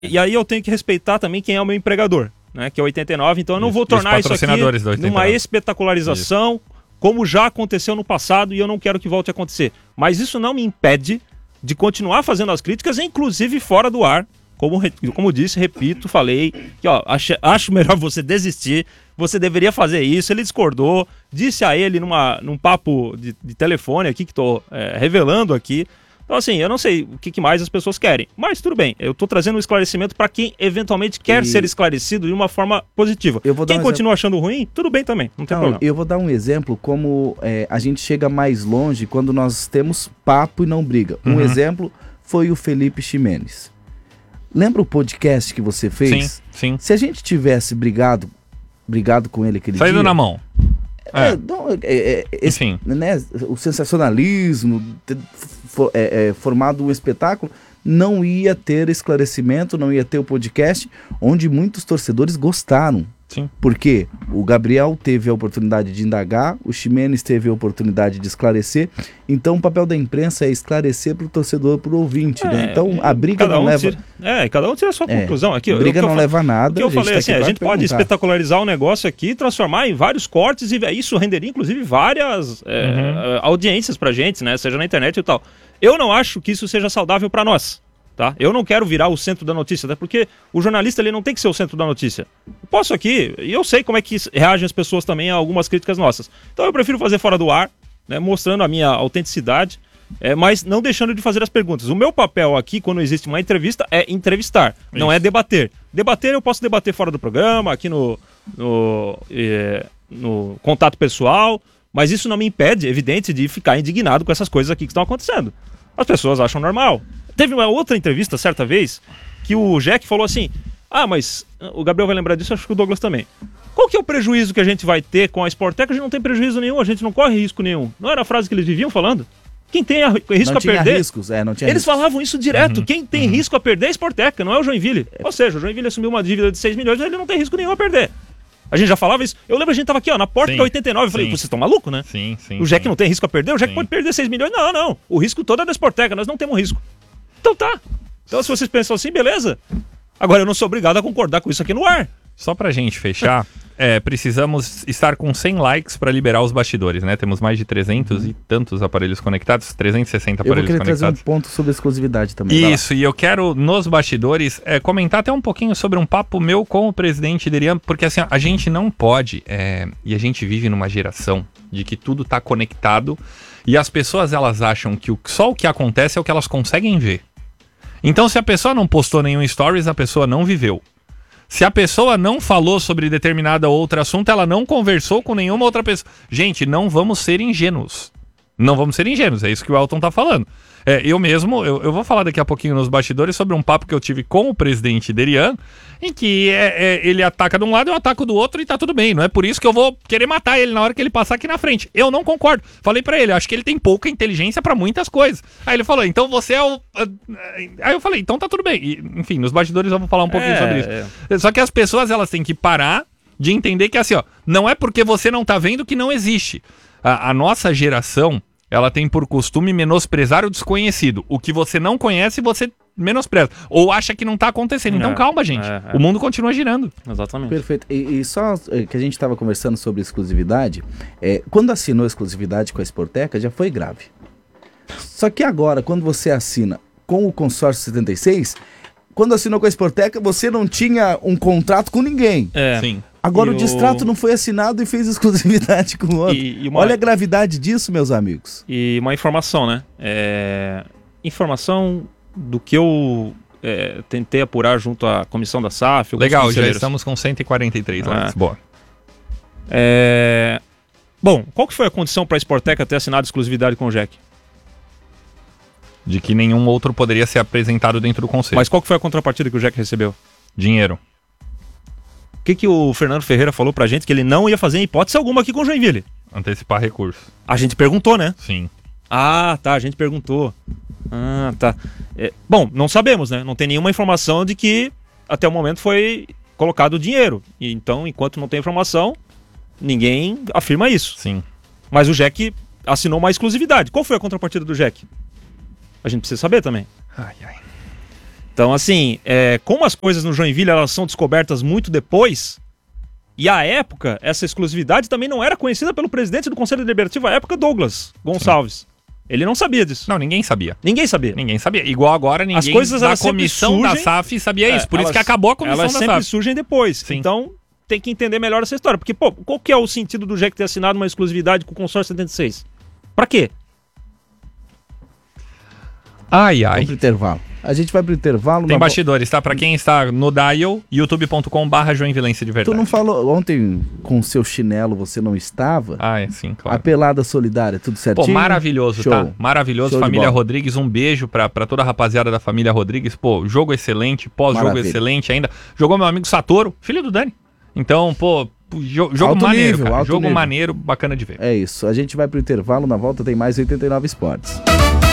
E aí eu tenho que respeitar também quem é o meu empregador, né? Que é 89, então eu não vou tornar isso aqui numa espetacularização, como já aconteceu no passado, e eu não quero que volte a acontecer. Mas isso não me impede de continuar fazendo as críticas, inclusive fora do ar. Como disse, repito, falei que acho melhor você desistir, você deveria fazer isso. Ele discordou, disse a ele num papo de telefone aqui, que estou revelando aqui. Então assim, eu não sei o que mais as pessoas querem, mas tudo bem, eu estou trazendo um esclarecimento para quem eventualmente quer ser esclarecido de uma forma positiva. Quem continua achando ruim, tudo bem também, não tem problema. Eu vou dar um exemplo como a gente chega mais longe quando nós temos papo e não briga. Um exemplo foi o Felipe Ximenes. Lembra o podcast que você fez? Sim. Se a gente tivesse brigado com ele aquele Saído dia... na mão. Enfim. Né, o sensacionalismo, formado um espetáculo, não ia ter esclarecimento, não ia ter o podcast, onde muitos torcedores gostaram. Sim. Porque o Gabriel teve a oportunidade de indagar, o Ximenes teve a oportunidade de esclarecer. Então o papel da imprensa é esclarecer para o torcedor, para o ouvinte, né? Então a briga não leva... cada um tira a sua conclusão. Aqui, briga não leva a nada. O que eu falei assim, a gente pode espetacularizar o negócio aqui e transformar em vários cortes, e isso renderia inclusive várias audiências pra gente, né? Seja na internet e tal. Eu não acho que isso seja saudável para nós. Tá? Eu não quero virar o centro da notícia, até porque o jornalista ele não tem que ser o centro da notícia. Eu posso aqui, e eu sei como é que reagem as pessoas também a algumas críticas nossas. Então eu prefiro fazer fora do ar, né, mostrando a minha autenticidade, mas não deixando de fazer as perguntas. O meu papel aqui, quando existe uma entrevista, é entrevistar, não é debater. Debater eu posso debater fora do programa, aqui no contato pessoal, mas isso não me impede, evidente, de ficar indignado com essas coisas aqui que estão acontecendo. As pessoas acham normal. Teve uma outra entrevista, certa vez, que o Jack falou assim, mas o Gabriel vai lembrar disso, acho que o Douglas também. Qual que é o prejuízo que a gente vai ter com a Sportec? A gente não tem prejuízo nenhum, a gente não corre risco nenhum. Não era a frase que eles viviam falando? Quem tem risco a perder... Eles falavam isso direto. Quem tem risco a perder é a Sportec, não é o Joinville. Ou seja, o Joinville assumiu uma dívida de 6 milhões e ele não tem risco nenhum a perder. A gente já falava isso. Eu lembro, a gente tava aqui, na porta da 89. Eu falei, vocês estão malucos, né? Sim. O Jack não tem risco a perder? O Jack pode perder 6 milhões? Não. O risco todo é da Sportec, nós não temos risco. Então tá. Então se vocês pensam assim, beleza. Agora eu não sou obrigado a concordar com isso aqui no ar. Só pra gente fechar, precisamos estar com 100 likes para liberar os bastidores, né? Temos mais de 300 e tantos aparelhos conectados, 360 aparelhos conectados. Eu vou querer trazer um ponto sobre exclusividade também. Isso, e eu quero, nos bastidores, comentar até um pouquinho sobre um papo meu com o presidente Derian, porque assim, a gente não pode, e a gente vive numa geração de que tudo tá conectado, e as pessoas, elas acham que só o que acontece é o que elas conseguem ver. Então, se a pessoa não postou nenhum stories, a pessoa não viveu. Se a pessoa não falou sobre determinado outro assunto, ela não conversou com nenhuma outra pessoa. Gente, não vamos ser ingênuos. Não vamos ser ingênuos, é isso que o Elton tá falando. Eu mesmo, eu vou falar daqui a pouquinho nos bastidores sobre um papo que eu tive com o presidente Derian, em que ele ataca de um lado e eu ataco do outro e tá tudo bem. Não é por isso que eu vou querer matar ele na hora que ele passar aqui na frente. Eu não concordo. Falei pra ele, acho que ele tem pouca inteligência pra muitas coisas. Aí ele falou, então você é o... Aí eu falei, então tá tudo bem. E, enfim, nos bastidores eu vou falar um pouquinho sobre isso. Só que as pessoas, elas têm que parar de entender que assim, não é porque você não tá vendo que não existe. A nossa geração... ela tem por costume menosprezar o desconhecido. O que você não conhece, você menospreza. Ou acha que não tá acontecendo. Então calma, gente. O mundo continua girando. Exatamente. Perfeito. E só que a gente estava conversando sobre exclusividade, quando assinou exclusividade com a Sportec, já foi grave. Só que agora, quando você assina com o Consórcio 76, quando assinou com a Sportec, você não tinha um contrato com ninguém. Sim. Agora o distrato não foi assinado e fez exclusividade com o outro. Olha a gravidade disso, meus amigos. E uma informação, né? Informação do que eu tentei apurar junto à comissão da SAF. Legal, já estamos com 143 likes. Boa. Bom, qual que foi a condição para a Sportec ter assinado exclusividade com o Jack? De que nenhum outro poderia ser apresentado dentro do conselho. Mas qual que foi a contrapartida que o Jack recebeu? Dinheiro. O que o Fernando Ferreira falou pra gente? Que ele não ia fazer em hipótese alguma aqui com o Joinville. Antecipar recursos. A gente perguntou, né? Sim. Ah, tá, a gente perguntou. Ah, tá. Bom, não sabemos, né? Não tem nenhuma informação de que até o momento foi colocado o dinheiro. E, então, enquanto não tem informação, ninguém afirma isso. Sim. Mas o Jack assinou uma exclusividade. Qual foi a contrapartida do Jack? A gente precisa saber também. Então, assim, como as coisas no Joinville elas são descobertas muito depois, e à época, essa exclusividade também não era conhecida pelo presidente do Conselho Deliberativo à época, Douglas Gonçalves. Sim. Ele não sabia disso. Não, ninguém sabia. Ninguém sabia. Ninguém sabia. Igual agora, ninguém as coisas, da comissão da SAF sabia isso. Por isso que acabou a comissão da SAF. Elas sempre surgem depois. Sim. Então, tem que entender melhor essa história. Porque, pô, qual que é o sentido do GEC ter assinado uma exclusividade com o Consórcio 76? Pra quê? Ai, ai. Vamos pro intervalo. A gente vai pro intervalo. Tem bastidores, tá? Pra quem está no dial, youtube.com/joinvilense de verdade. Tu não falou ontem com o seu chinelo, você não estava? Ah, sim, claro. A pelada solidária, tudo certinho? Pô, maravilhoso, show. Tá? Maravilhoso. Show família Rodrigues, um beijo pra toda a rapaziada da família Rodrigues. Pô, jogo excelente, pós-jogo excelente ainda. Jogou meu amigo Satoru, filho do Dani. Então, pô, jogo alto maneiro, nível, cara. Jogo nível. Maneiro, bacana de ver. É isso. A gente vai pro intervalo, na volta tem mais 89 Esportes.